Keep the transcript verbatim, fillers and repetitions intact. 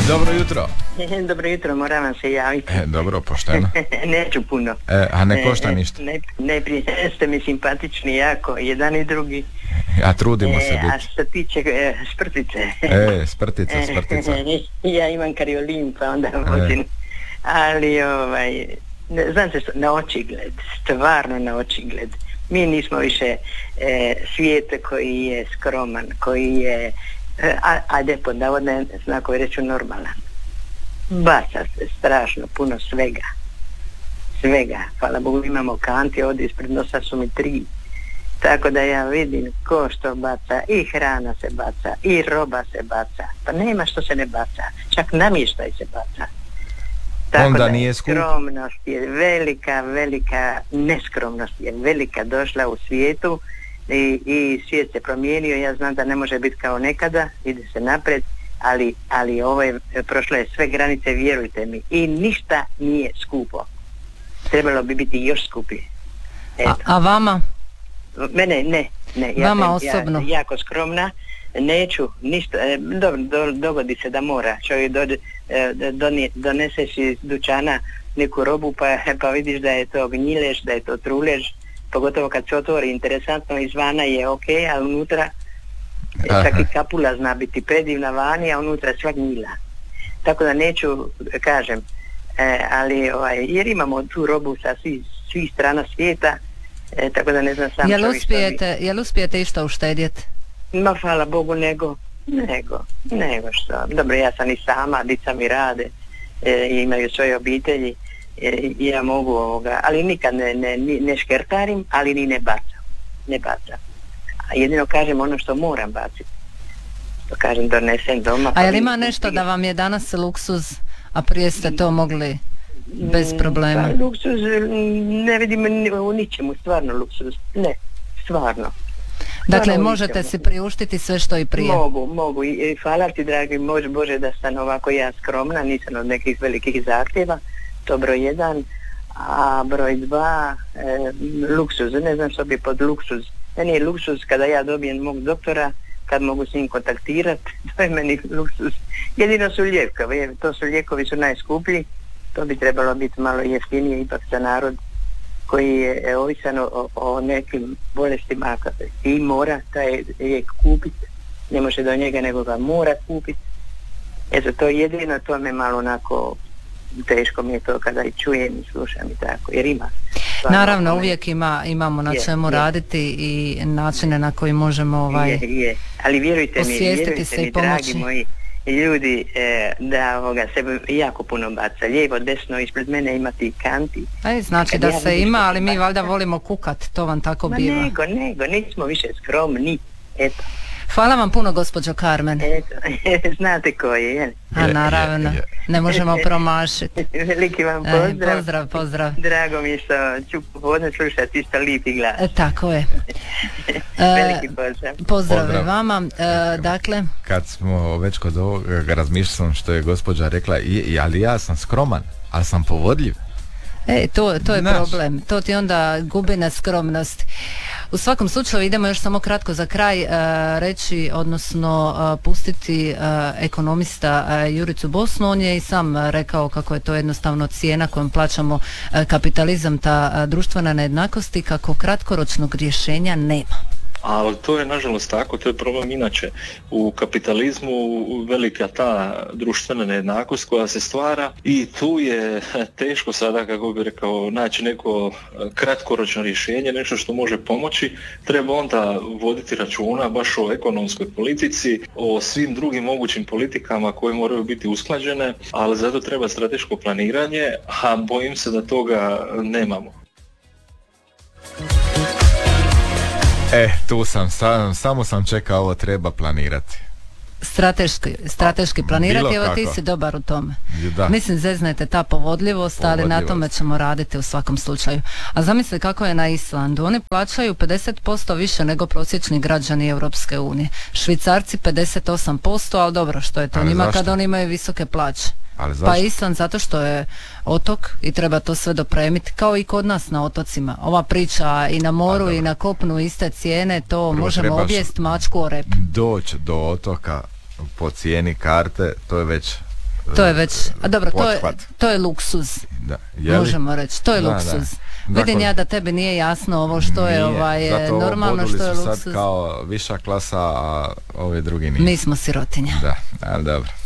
Dobro jutro. Dobro jutro, moram vam se javiti. E, dobro, pošteno. Neću puno. E, a ne košta ništa. Ne, najprije ste mi simpatični jako, jedan i drugi. A trudimo se e, biti. A što tiče e, Sprtice. E, Sprtica, Sprtica. Ja imam kariolin, pa onda vozim. E. Ali, ovaj, ne, znam se, na očigled, stvarno na očigled. Mi nismo više e, svijet koji je skroman, koji je, e, a, ajde pod navodne znakove reći normalan. Baca se strašno puno svega. Svega. Hvala Bogu imamo kanti, ovdje ispred nosa su mi tri. Tako da ja vidim ko što baca, i hrana se baca, i roba se baca. Pa nema što se ne baca. Čak namještaj se baca. Tako onda da nije skup. Skromnost je velika, velika, neskromnost je velika došla u svijetu i, i svijet se promijenio. Ja znam da ne može biti kao nekada, ide se napred, ali, ali ovo je, prošlo je sve granice, vjerujte mi, i ništa nije skupo. Trebalo bi biti još skupije. A, a vama? Mene, ne, ne. Ja vama sam, osobno? Ja, jako skromna, neću ništa, dobro, do, dogodi se da mora, čovjek do, donije, doneseš iz dućana neku robu pa, pa vidiš da je to gnjilež, da je to trulež, pogotovo kad se otvori, interesantno, izvana je ok, a unutra čak i kapula zna biti predivna vani, a unutra sva gnjila. Tako da neću, kažem, e, ali ovaj, jer imamo tu robu sa svih svi strana svijeta, e, tako da ne znam sam jel uspijete, bi... jel uspijete išta uštedjeti? Ma hvala Bogu, nego nego, nego što. Dobro, ja sam i sama, dica mi rade, e, imaju svoje obitelji, e, ja mogu ovoga, ali nikad ne, ne, ne škertarim, ali ni ne bacam. Ne bacam. A jedino kažem ono što moram baciti. To kažem, donesem doma. A jel ima nešto da vam je danas luksuz, a prije ste to mogli bez problema? Pa, luksuz ne vidim u ničemu, stvarno luksuz. Ne, stvarno. Dakle, stvarno možete si priuštiti sve što i prije? Mogu, mogu. I hvala ti, dragi Bože, Bože, da sam ovako ja skromna, nisam od nekih velikih zahtjeva. To broj jedan. A broj dva, e, luksuz. Ne znam što bi pod luksuz. Meni je luksuz kada ja dobijem mog doktora, kad mogu s njim kontaktirati, to je meni luksuz. Jedino su lijekovi, to su lijekovi su najskuplji, to bi trebalo biti malo jeftinije ipak za narod koji je ovisan o, o nekim bolestima i mora taj lijek kupiti, ne može do njega nego ga mora kupiti. Eto, to je jedino, to me malo onako teško mi je to kada i čujem i slušam i tako, jer ima. Naravno, uvijek ima, imamo na čemu je, raditi je. I načine na koji možemo ovaj, je, je. Ali vjerujte mi, vjerujte se mi, dragi moji ljudi, e, da ovoga se jako puno baca. Lijevo, desno, ispred mene imati kanti. Aj, znači kad da ja se ima, ali mi valjda volimo kukat, to vam tako Ma biva. Nego, nego, nismo više skromni, eto. Hvala vam puno, gospođo Carmen. Eto, znate koji je, jel? A naravno, ne možemo promašiti. Veliki vam pozdrav. E, pozdrav, pozdrav. Drago mi je što ću povodno slušati isto lipi glas. E, tako je. Veliki pozdrav. Pozdrav, pozdrav. Vama. E, dakle. Kad smo već kod ovoga, razmišljao sam što je gospođa rekla, i, ali ja sam skroman, ali sam povodljiv. E, to, to je Naš. problem. To ti onda gubi na skromnost. U svakom slučaju idemo još samo kratko za kraj uh, reći, odnosno uh, pustiti uh, ekonomista uh, Juricu Bosnu. On je i sam uh, rekao kako je to jednostavno cijena kojom plaćamo uh, kapitalizam, ta uh, društvena nejednakost i kako kratkoročnog rješenja nema. Ali to je nažalost tako, to je problem inače. U kapitalizmu velika ta društvena nejednakost koja se stvara i tu je teško sada, kako bi rekao, naći neko kratkoročno rješenje, nešto što može pomoći. Treba onda voditi računa baš o ekonomskoj politici, o svim drugim mogućim politikama koje moraju biti usklađene, ali zato treba strateško planiranje, a bojim se da toga nemamo. E, tu sam, sam, samo sam čekao, ovo treba planirati. Strateški, strateški planirati, evo ti si dobar u tome. Da. Mislim, zeznete ta povodljivost, ali na tome ćemo raditi u svakom slučaju. A zamisli kako je na Islandu. Oni plaćaju pedeset posto više nego prosječni građani Europske unije. Švicarci pedeset osam posto, ali dobro, što je to ali njima zašto? Kad oni imaju visoke plaće. Pa Island zato što je otok i treba to sve dopremiti, kao i kod nas na otocima. Ova priča i na moru i na kopnu iste cijene, to prvo možemo objest mačku o rep. Doći do otoka po cijeni karte, to je već To je već, a dobro, to je, to je luksuz. Da. Možemo reći, to je da, luksuz. Da. Vidim dakle, ja da tebi nije jasno ovo što nije, je ovaj, normalno, što je luksuz. Sad kao viša klasa, a ovi drugi nije. Mi smo sirotinja. Da, ali dobro.